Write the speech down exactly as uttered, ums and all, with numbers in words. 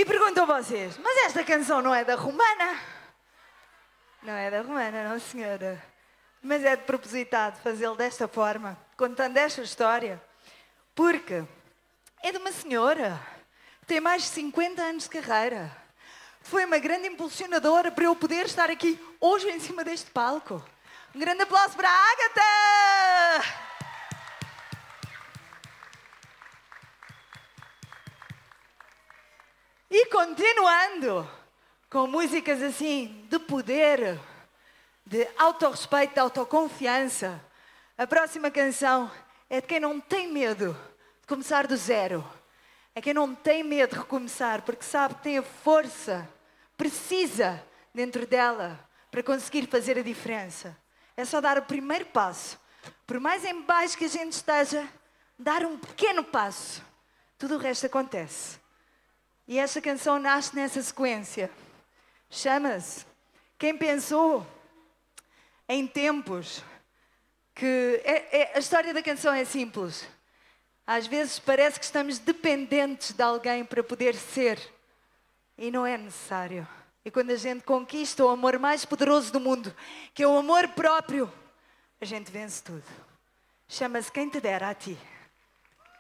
E pergunto a vocês, mas esta canção não é da Romana? Não é da Romana, não senhora. Mas é de propositado fazê-lo desta forma, contando esta história. Porque é de uma senhora que tem mais de cinquenta anos de carreira. Foi uma grande impulsionadora para eu poder estar aqui hoje em cima deste palco. Um grande aplauso para a Ágata! E continuando com músicas assim de poder, de autorrespeito, de autoconfiança, a próxima canção é de quem não tem medo de começar do zero. É quem não tem medo de recomeçar, porque sabe que tem a força precisa dentro dela para conseguir fazer a diferença. É só dar o primeiro passo. Por mais em baixo que a gente esteja, dar um pequeno passo. Tudo o resto acontece. E esta canção nasce nessa sequência. Chama-se Quem Pensou em Tempos que... É, é, a história da canção é simples. Às vezes parece que estamos dependentes de alguém para poder ser. E não é necessário. E quando a gente conquista o amor mais poderoso do mundo, que é o amor próprio, a gente vence tudo. Chama-se Quem Te Dera a Ti.